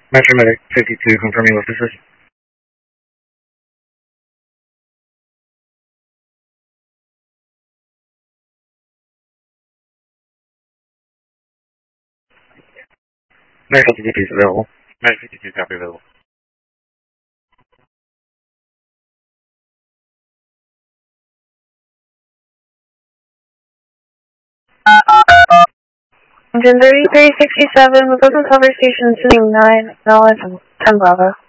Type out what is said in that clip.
Metro Medic 52 confirming with this is. Medical CDP is available. Medic 52 copy available. Engine 3367, we've got some conversations, 9, knowledge, 10 Bravo.